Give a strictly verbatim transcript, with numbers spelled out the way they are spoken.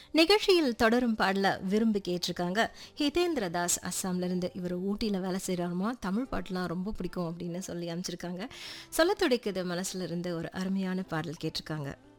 நிகழ்ச்சியில் தொடரும் பாடல விரும்பி கேட்டிருக்காங்க ஹிதேந்திர தாஸ் அஸ்ஸாம்ல இருந்து. இவர் ஊட்டியில் வேலை செய்கிறாருமா, தமிழ் பாட்டுலாம் ரொம்ப பிடிக்கும் அப்படின்னு சொல்லி அமைச்சிருக்காங்க. சொல்ல துடிக்குது மனசுல இருந்து ஒரு அருமையான பாடல் கேட்டிருக்காங்க.